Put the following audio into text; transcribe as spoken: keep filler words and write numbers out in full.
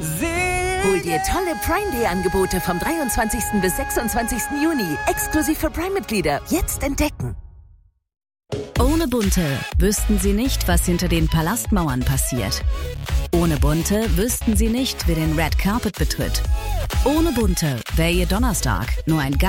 Hol dir tolle Prime Day Angebote vom dreiundzwanzigsten bis sechsundzwanzigsten Juni. Exklusiv für Prime-Mitglieder. Jetzt entdecken. Ohne Bunte wüssten Sie nicht, was hinter den Palastmauern passiert. Ohne Bunte wüssten Sie nicht, wer den Red Carpet betritt. Ohne Bunte wäre Ihr Donnerstag nur ein